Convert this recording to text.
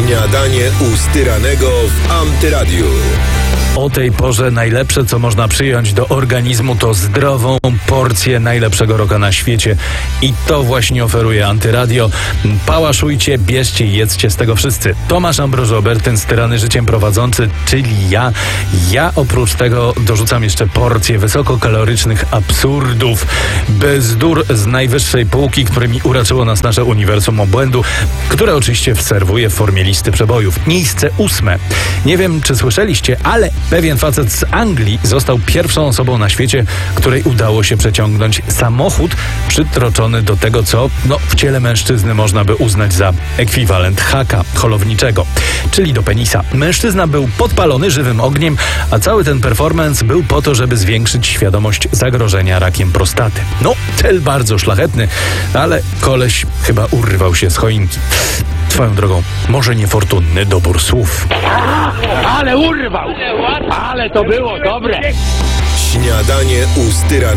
Śniadanie u Styranego w Antyradiu. O tej porze najlepsze, co można przyjąć do organizmu, to zdrową porcję najlepszego rocka na świecie. I to właśnie oferuje Antyradio. Pałaszujcie, bierzcie i jedzcie z tego wszyscy. Tomasz Ambrożober, ten styrany życiem prowadzący, czyli ja. Ja oprócz tego dorzucam jeszcze porcję wysokokalorycznych absurdów, bzdur z najwyższej półki, którymi uraczyło nas nasze uniwersum obłędu, które oczywiście serwuję w formie listy przebojów. Miejsce 8. Nie wiem, czy słyszeliście, ale pewien facet z Anglii został pierwszą osobą na świecie, której udało się przeciągnąć samochód przytroczony do tego, co w ciele mężczyzny można by uznać za ekwiwalent haka holowniczego, czyli do penisa. Mężczyzna był podpalony żywym ogniem, a cały ten performance był po to, żeby zwiększyć świadomość zagrożenia rakiem prostaty. Cel bardzo szlachetny, ale koleś chyba urwał się z choinki. Swoją drogą, może niefortunny dobór słów. Ale urwał! Ale to było dobre! Śniadanie u Styranego.